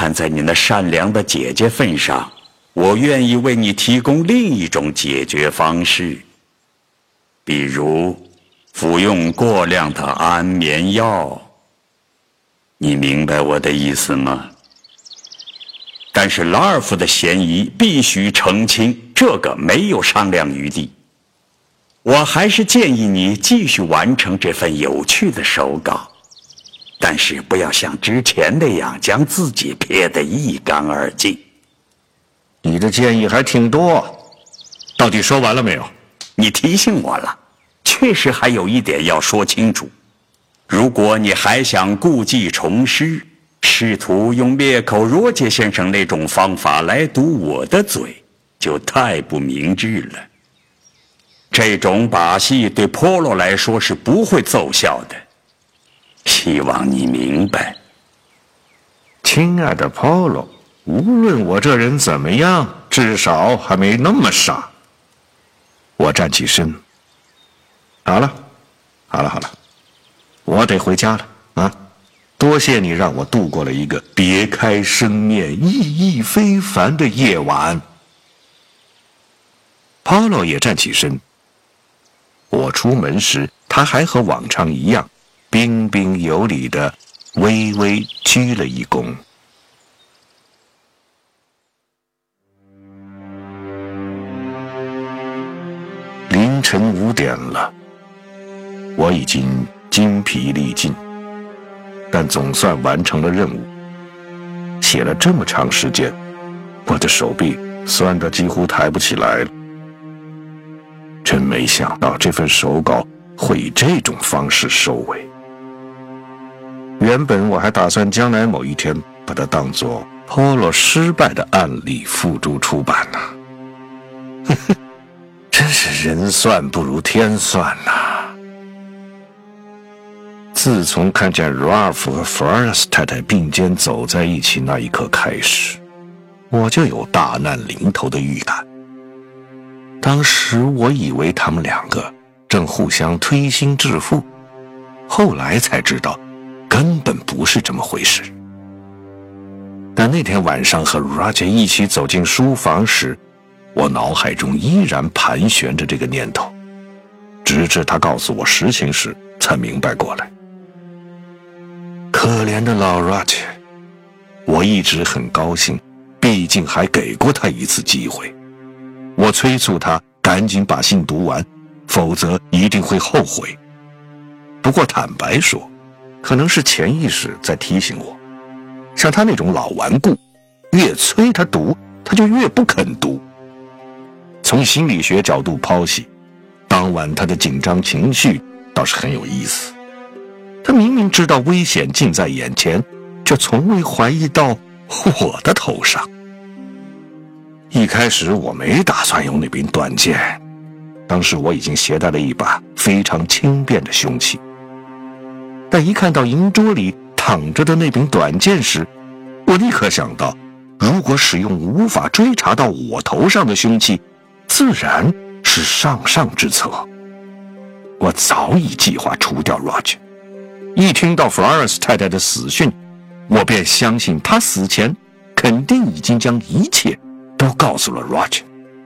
看在你那善良的姐姐份上，我愿意为你提供另一种解决方式，比如服用过量的安眠药。你明白我的意思吗？但是拉尔夫的嫌疑必须澄清，这个没有商量余地。我还是建议你继续完成这份有趣的手稿，但是不要像之前那样将自己撇得一干二净。 你的建议还挺多，到底说完了没有？ 你提醒我了，确实还有一点要说清楚。如果你还想故技重施，试图用灭口罗杰先生那种方法来堵我的嘴，就太不明智了。这种把戏对波洛来说是不会奏效的，希望你明白。 亲爱的 Polo， 无论我这人怎么样，至少还没那么傻。我站起身。好了，我得回家了啊！多谢你让我度过了一个别开生面、意义非凡的夜晚。Polo 也站起身。我出门时，他还和往常一样，彬彬有礼地微微鞠了一躬。凌晨5点了，我已经精疲力尽，但总算完成了任务。写了这么长时间，我的手臂酸得几乎抬不起来了。真没想到这份手稿会以这种方式收尾。原本我还打算将来某一天把它当作 Polo 失败的案例付诸出版呢。真是人算不如天算呐！自从看见 Ralph 和 Florence 太太并肩走在一起那一刻开始，我就有大难临头的预感。当时我以为他们两个正互相推心置腹，后来才知道根本不是这么回事。但那天晚上和 Roger 一起走进书房时，我脑海中依然盘旋着这个念头，直至他告诉我实情时才明白过来。可怜的老 Roger， 我一直很高兴，毕竟还给过他一次机会。我催促他赶紧把信读完，否则一定会后悔。不过坦白说，可能是潜意识在提醒我，像他那种老顽固，越催他读，他就越不肯读。从心理学角度剖析，当晚他的紧张情绪倒是很有意思。他明明知道危险近在眼前，却从未怀疑到我的头上。一开始我没打算用那柄短剑，当时我已经携带了一把非常轻便的凶器。但一看到银桌里躺着的那柄短剑时，我立刻想到，如果使用无法追查到我头上的凶器，自然是上之策。我早已计划除掉 Roger。一听到 Florence 太太的死讯，我便相信她死前肯定已经将一切都告诉了 Roger。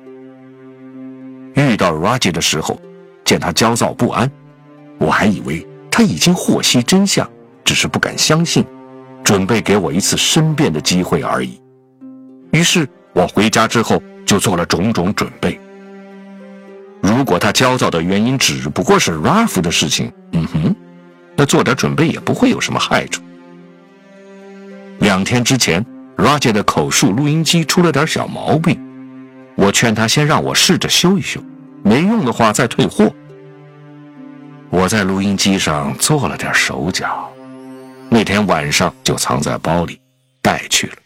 遇到 Roger 的时候，见他焦躁不安，我还以为他已经获悉真相，只是不敢相信，准备给我一次申辩的机会而已。于是我回家之后就做了种种准备。如果他焦躁的原因只不过是 Ralph 的事情，那做点准备也不会有什么害处。2天之前，Roger 的口述录音机出了点小毛病，我劝他先让我试着修一修，没用的话再退货。我在录音机上做了点手脚，那天晚上就藏在包里带去了。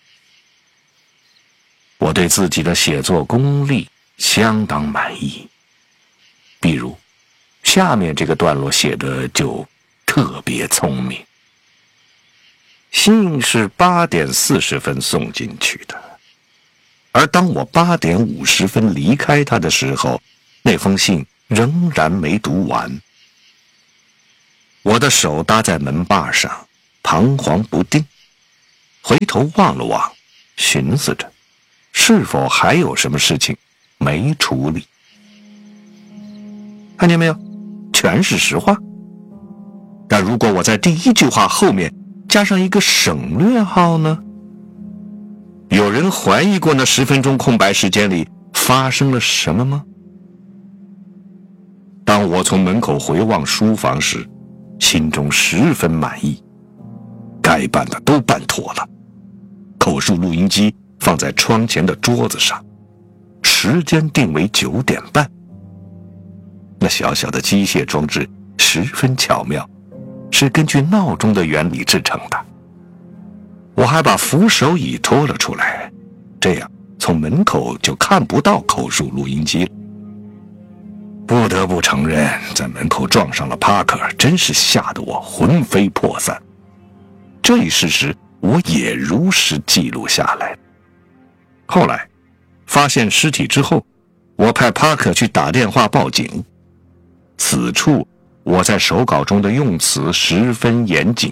我对自己的写作功力相当满意，比如下面这个段落写的就特别聪明。信是8点40分送进去的，而当我8点50分离开他的时候，那封信仍然没读完。我的手搭在门把上，彷徨不定。 回头望了望，寻思着是否还有什么事情没处理。看见没有，全是实话。但如果我在第一句话后面加上一个省略号呢？有人怀疑过那10分钟空白时间里发生了什么吗？当我从门口回望书房时，心中十分满意，该办的都办妥了。口述录音机放在窗前的桌子上，时间定为9点半。那小小的机械装置十分巧妙，是根据闹钟的原理制成的。我还把扶手椅拖了出来，这样从门口就看不到口述录音机了。不得不承认，在门口撞上了帕克，真是吓得我魂飞魄散。这一事实我也如实记录下来。后来发现尸体之后，我派帕克去打电话报警。此处我在手稿中的用词十分严谨。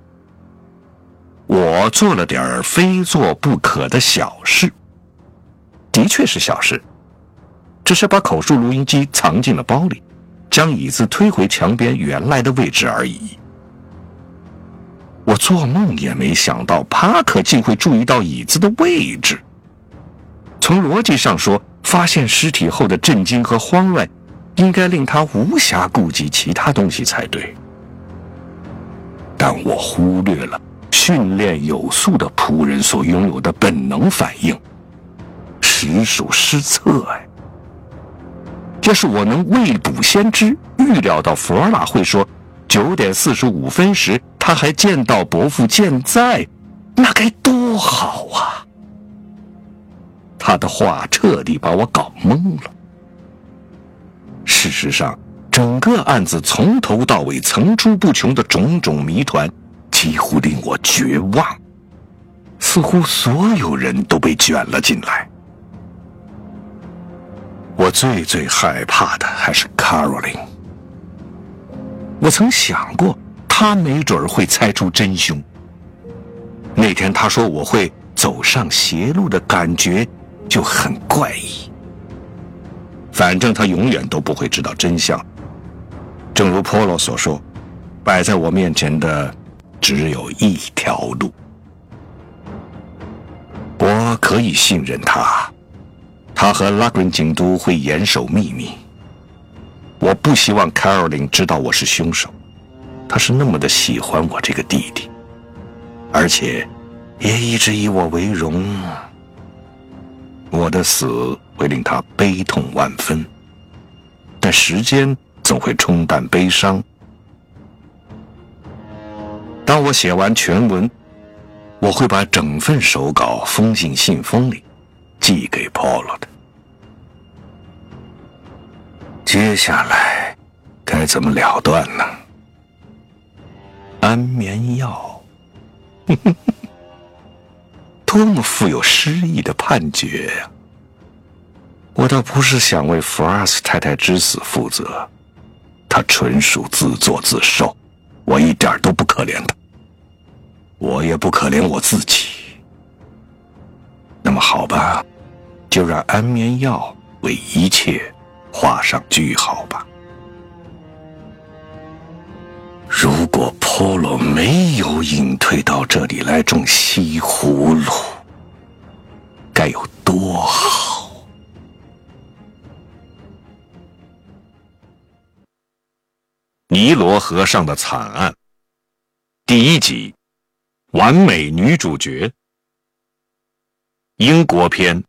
我做了点非做不可的小事，的确是小事，只是把口述录音机藏进了包里，将椅子推回墙边原来的位置而已。我做梦也没想到帕克竟会注意到椅子的位置。从逻辑上说，发现尸体后的震惊和慌乱应该令他无暇顾及其他东西才对，但我忽略了训练有素的仆人所拥有的本能反应，实属失策哎。要是我能未卜先知，预料到弗尔拉会说9点45分时他还见到伯父健在，那该多好啊！他的话彻底把我搞懵了。事实上，整个案子从头到尾层出不穷的种种谜团几乎令我绝望，似乎所有人都被卷了进来。我最害怕的还是 Caroline。 我曾想过她没准会猜出真凶。那天她说我会走上邪路的感觉就很怪异。反正她永远都不会知道真相。正如 Polo 所说，摆在我面前的只有一条路。我可以信任他，他和拉格林警督会严守秘密。我不希望 Caroline 知道我是凶手，他是那么的喜欢我这个弟弟，而且也一直以我为荣。我的死会令他悲痛万分，但时间总会冲淡悲伤。当我写完全文，我会把整份手稿封进信封里，寄给 Polo 的。接下来该怎么了断呢？安眠药，多么富有诗意的判决呀！我倒不是想为弗拉斯太太之死负责，她纯属自作自受，我一点都不可怜她，我也不可怜我自己。那么好吧，就让安眠药为一切画上句号吧。如果 Polo 没有隐退到这里来种西葫芦，该有多好！尼罗河上的惨案第1集，完美女主角，英国篇。